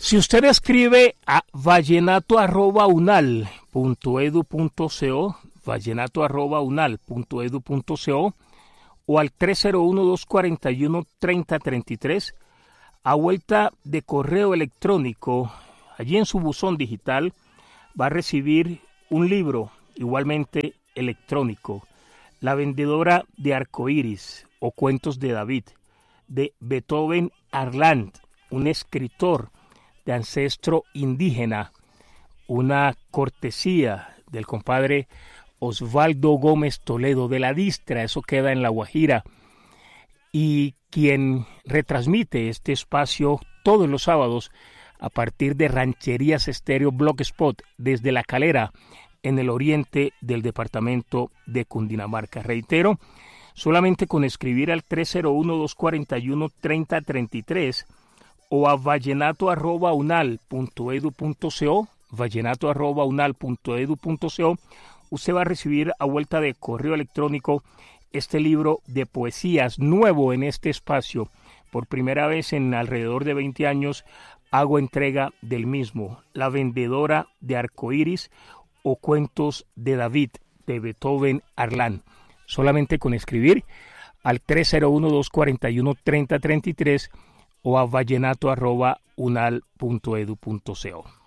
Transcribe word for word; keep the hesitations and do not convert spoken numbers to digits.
Si usted escribe a vallenato arroba unal punto edu punto co, vallenato arroba unal punto edu punto co, o al tres cero uno, dos cuatro uno, tres cero tres tres, a vuelta de correo electrónico, allí en su buzón digital, va a recibir un libro igualmente electrónico, La vendedora de arcoíris o Cuentos de David, de Beethoven Harlan, un escritor de ancestro indígena, una cortesía del compadre Osvaldo Gómez Toledo de la Distra, eso queda en La Guajira, y quien retransmite este espacio todos los sábados a partir de Rancherías Estéreo Blogspot desde La Calera, en el oriente del departamento de Cundinamarca. Reitero, solamente con escribir al tres cero uno, dos cuatro uno, tres cero tres tres o a vallenato arroba unal punto edu punto co, vallenato arroba unal punto edu punto co, usted va a recibir a vuelta de correo electrónico este libro de poesías nuevo en este espacio. Por primera vez en alrededor de veinte años hago entrega del mismo, La vendedora de arcoíris o Cuentos de David, de Beethoven Harlan. Solamente con escribir al tres cero uno, dos cuatro uno, tres cero tres tres o a vallenato arroba unal punto edu punto co.